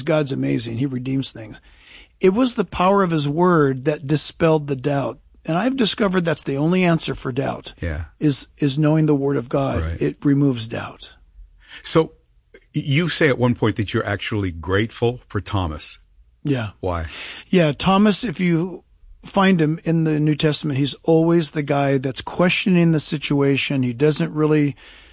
God's amazing. He redeems things. It was the power of his word that dispelled the doubt. And I've discovered that's the only answer for doubt. Yeah. Is knowing the word of God. Right. It removes doubt. So you say at one point that you're actually grateful for Thomas. Yeah. Why? Yeah. Thomas, if you find him in the New Testament, he's always the guy that's questioning the situation. He doesn't really,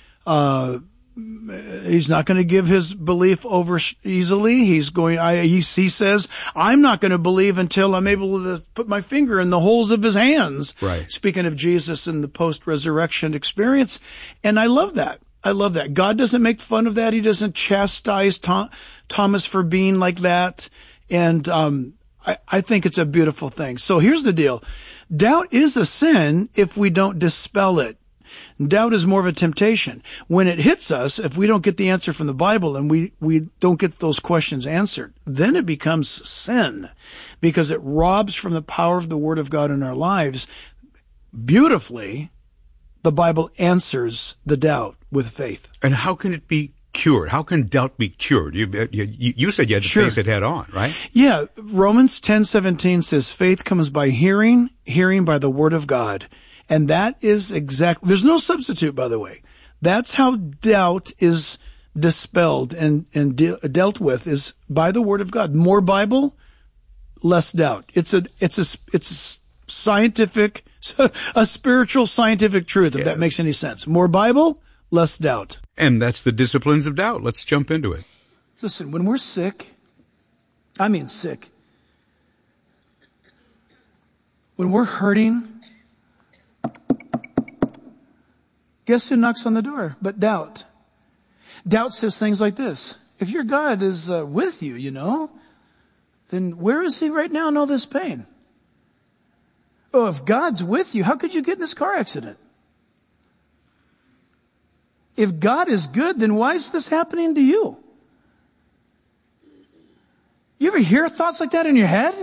he's not going to give his belief over easily. He says, I'm not going to believe until I'm able to put my finger in the holes of his hands. Right. Speaking of Jesus and the post-resurrection experience. And I love that. I love that. God doesn't make fun of that. He doesn't chastise Thomas for being like that. And, I think it's a beautiful thing. So here's the deal. Doubt is a sin if we don't dispel it. Doubt is more of a temptation. When it hits us, if we don't get the answer from the Bible and we don't get those questions answered, then it becomes sin because it robs from the power of the Word of God in our lives. Beautifully, the Bible answers the doubt with faith. And how can it be cured? How can doubt be cured? You said you had to face it head on, right? Yeah. Romans 10:17 says faith comes by hearing, hearing by the Word of God. And that is exactly, there's no substitute, by the way. That's how doubt is dispelled and dealt with, is by the Word of God. More Bible, less doubt. It's a scientific, a spiritual scientific truth, if that makes any sense. More Bible, less doubt. And that's the disciplines of doubt. Let's jump into it. Listen, when we're sick, I mean sick, when we're hurting, guess who knocks on the door? But doubt. Doubt says things like this. If your God is with you, then where is he right now in all this pain? Oh, if God's with you, how could you get in this car accident? If God is good, then why is this happening to you? You ever hear thoughts like that in your head?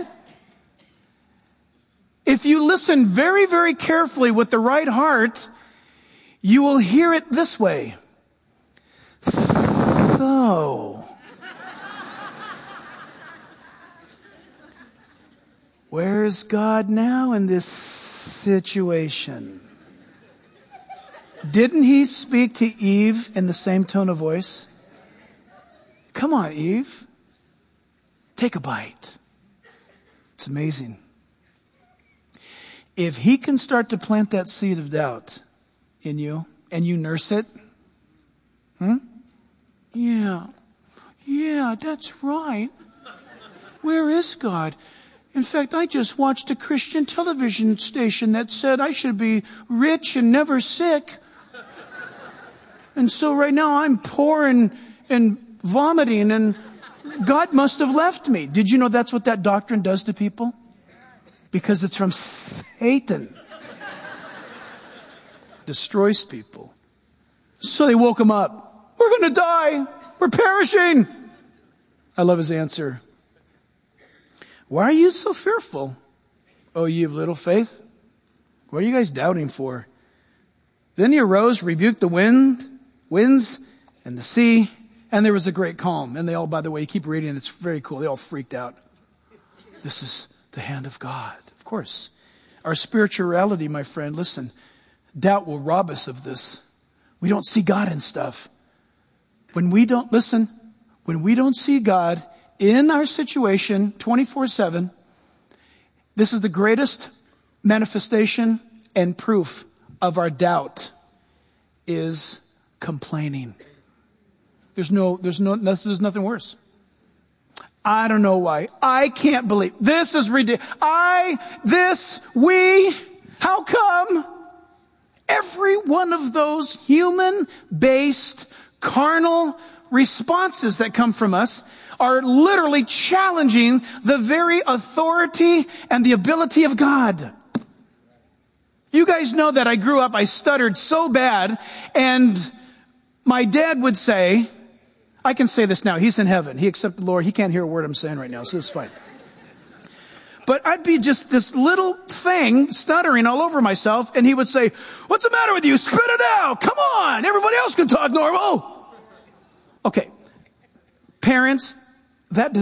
If you listen very, very carefully with the right heart, you will hear it this way. So, where is God now in this situation? Didn't he speak to Eve in the same tone of voice? Come on, Eve. Take a bite. It's amazing. If he can start to plant that seed of doubt in you and you nurse it, Yeah, that's right. Where is God? In fact, I just watched a Christian television station that said I should be rich and never sick. And so right now I'm poor and vomiting, and God must have left me. Did you know that's what that doctrine does to people? Because it's from Satan. Destroys people. So they woke him up. We're going to die. We're perishing. I love his answer. Why are you so fearful, O ye of little faith? What are you guys doubting for? Then he arose, rebuked the winds and the sea, and there was a great calm. And they all, by the way, keep reading, it's very cool. They all freaked out. This is the hand of God. Of course. Our spirituality, my friend, listen, doubt will rob us of this. We don't see God in stuff. When we don't see God in our situation 24/7, this is the greatest manifestation and proof of our doubt is complaining. There's nothing worse. I don't know why. I can't believe. This is ridiculous. How come? Every one of those human-based, carnal responses that come from us are literally challenging the very authority and the ability of God. You guys know that I stuttered so bad, and my dad would say, I can say this now, he's in heaven, he accepted the Lord, he can't hear a word I'm saying right now, so this is fine. But I'd be just this little thing stuttering all over myself, and he would say, what's the matter with you? Spit it out. Come on. Everybody else can talk normal. Okay. Parents, that does